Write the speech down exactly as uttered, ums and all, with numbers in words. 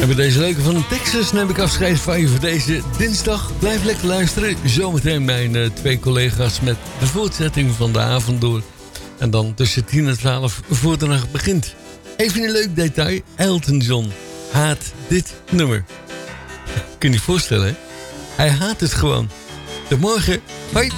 En bij deze leuke van Texas neem ik afscheid van je voor deze dinsdag. Blijf lekker luisteren. Zometeen mijn uh, twee collega's met de voortzetting van de avond door. En dan tussen tien en twaalf voor de nacht begint. Even een leuk detail. Elton John haat dit nummer. Kun je je voorstellen, hè? Hij haat het gewoon. Tot morgen. Hoi.